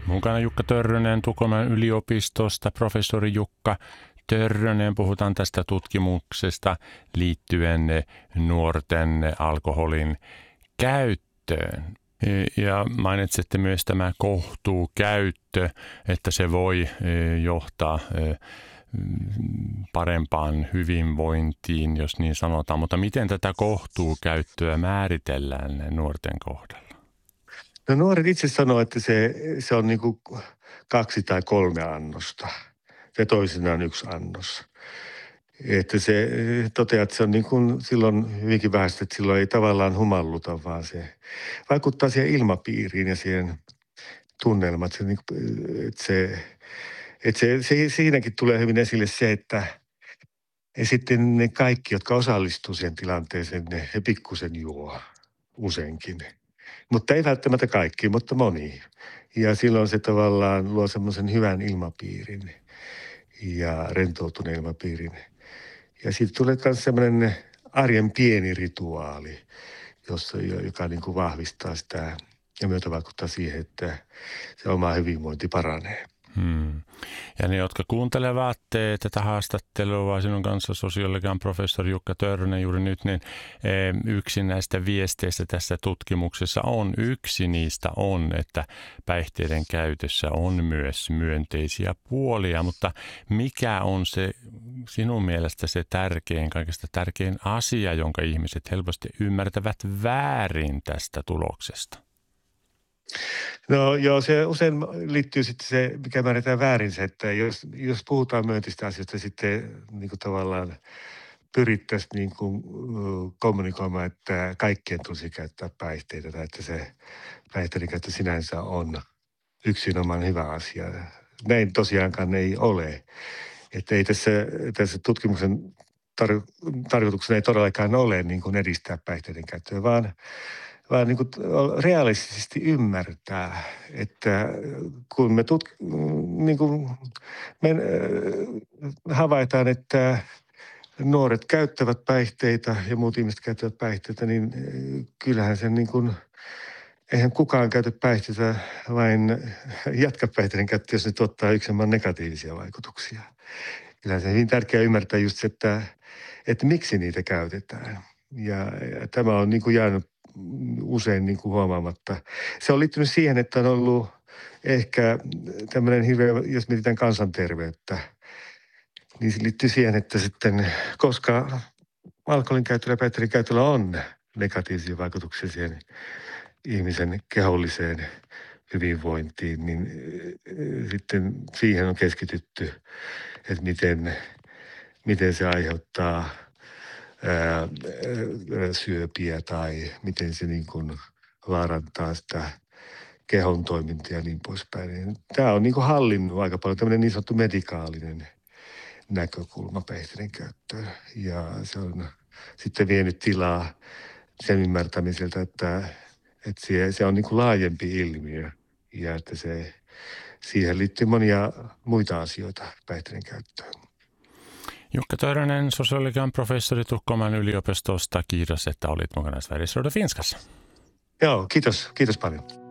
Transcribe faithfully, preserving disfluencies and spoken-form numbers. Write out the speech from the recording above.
Mukana Jukka Törrönen Tukholman yliopistosta, professori Jukka Törrönen. Puhutaan tästä tutkimuksesta liittyen nuorten alkoholin käyttöön. Ja mainitsitte myös tämä kohtuukäyttö, että se voi johtaa parempaan hyvinvointiin, jos niin sanotaan. Mutta miten tätä kohtuukäyttöä määritellään nuorten kohdalla? No nuoret itse sanoo, että se, se on niin kuin kaksi tai kolme annosta. Se toisinaan yksi annos. Että se toteaa, että se on niin kuin silloin hyvinkin vähäistä, että silloin ei tavallaan humalluta, vaan se vaikuttaa siihen ilmapiiriin ja siihen tunnelmaan. Että se, että se, että se, se, siinäkin tulee hyvin esille se, että ja sitten ne kaikki, jotka osallistuu siihen tilanteeseen, ne he pikkusen juo useinkin. Mutta ei välttämättä kaikki, mutta moni. Ja silloin se tavallaan luo semmoisen hyvän ilmapiirin ja rentoutuneen ilmapiirin. Ja siitä tulee myös semmoinen arjen pieni rituaali, jossa, joka niin kuin vahvistaa sitä ja myötä vaikuttaa siihen, että se oma hyvinvointi paranee. Hmm. Ja ne, jotka kuuntelevat tätä haastattelua sinun kanssa, sosiologian professori Jukka Törrönen juuri nyt, niin yksi näistä viesteistä tässä tutkimuksessa on, yksi niistä on, että päihteiden käytössä on myös myönteisiä puolia, mutta mikä on se sinun mielestä se tärkein, kaikista tärkein asia, jonka ihmiset helposti ymmärtävät väärin tästä tuloksesta? No joo, se usein liittyy sitten se, mikä määritään väärin se, että jos, jos puhutaan myönteistä asioista, sitten niin kuin tavallaan pyrittäisiin niin kuin kommunikoimaan, että kaikkien tulisi käyttää päihteitä tai että se päihteiden käyttö sinänsä on yksinomaan hyvä asia. Näin tosiaankaan ei ole. Että ei tässä, tässä tutkimuksen tar- tarkoituksena ei todellakaan ole niin kuin edistää päihteiden käyttöä, vaan vaan niin kuin realistisesti ymmärtää, että kun me, tut, niin kuin me havaitaan, että nuoret käyttävät päihteitä ja muut ihmiset käyttävät päihteitä, niin kyllähän sen niin kuin, eihän kukaan käytä päihteitä, vain jatka päihteiden käyttöä, jos ne tuottaa yksilöön negatiivisia vaikutuksia. Kyllähän se on hyvin tärkeää ymmärtää just se, että, että miksi niitä käytetään. Ja, ja tämä on niin kuin jäänyt usein niin kuin huomaamatta. Se on liittynyt siihen, että on ollut ehkä tämmöinen hirveä, jos mietitään kansanterveyttä, niin se liittyy siihen, että sitten, koska alkoholin käytöllä ja päihteiden käytöllä on negatiivisia vaikutuksia siihen ihmisen keholliseen hyvinvointiin, niin sitten siihen on keskitytty, että miten, miten se aiheuttaa Ää, syöpiä tai miten se niin kuin vaarantaa sitä kehon toimintaa ja niin poispäin. Tämä on niin kuin hallinnut aika paljon tämmöinen niin sanottu medikaalinen näkökulma päihteiden käyttöön. Ja se on sitten vienyt tilaa sen ymmärtämiseltä, että, että se, se on niin kuin laajempi ilmiö ja että se, siihen liittyy monia muita asioita päihteiden käyttöön. Jukka Törrönen, sosiologian professori Tukholman yliopistosta. Kiitos, että olit mukana Sveriges Radio Finskassa. Joo, kiitos. Kiitos paljon.